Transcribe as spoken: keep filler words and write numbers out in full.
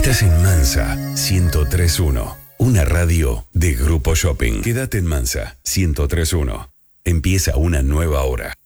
Estás en Mansa ciento tres punto uno, una radio de Grupo Shopping. Quédate en Mansa ciento tres punto uno. Empieza una nueva hora.